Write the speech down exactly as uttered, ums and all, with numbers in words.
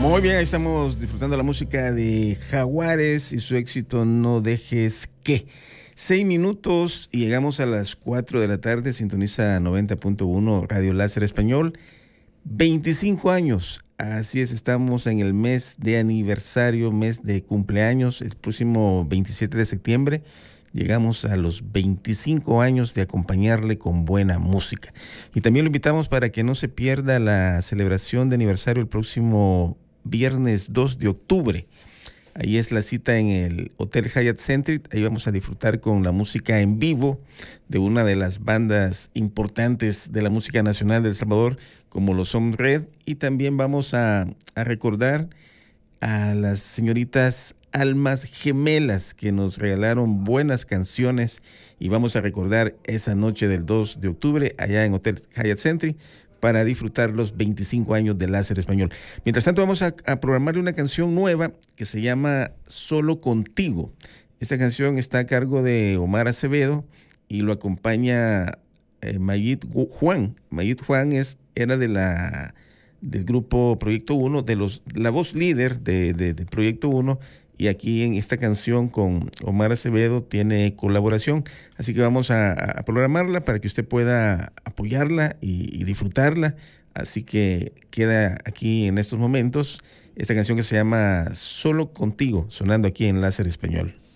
Muy bien, ahí estamos disfrutando la música de Jaguares y su éxito No Dejes Que. Seis minutos y llegamos a las cuatro de la tarde. Sintoniza noventa punto uno Radio Láser Español. veinticinco años. Así es, estamos en el mes de aniversario, mes de cumpleaños. El próximo veintisiete de septiembre llegamos a los veinticinco años de acompañarle con buena música. Y también lo invitamos para que no se pierda la celebración de aniversario el próximo viernes dos de octubre. Ahí es la cita en el Hotel Hyatt Centric. Ahí vamos a disfrutar con la música en vivo de una de las bandas importantes de la música nacional de El Salvador, como lo son Red. Y también vamos a, a recordar a las señoritas Almas Gemelas, que nos regalaron buenas canciones, y vamos a recordar esa noche del dos de octubre allá en Hotel Hyatt Centric para disfrutar los veinticinco años de Láser Español. Mientras tanto, vamos a, a programarle una canción nueva que se llama Solo Contigo. Esta canción está a cargo de Omar Acevedo y lo acompaña eh, Mayit Juan. Mayit Juan es, era de la, del grupo Proyecto Uno, de los, la voz líder de, de, de Proyecto Uno, y aquí en esta canción con Omar Acevedo tiene colaboración. Así que vamos a, a programarla para que usted pueda apoyarla y, y disfrutarla. Así que queda aquí en estos momentos esta canción que se llama Solo Contigo, sonando aquí en Láser Español.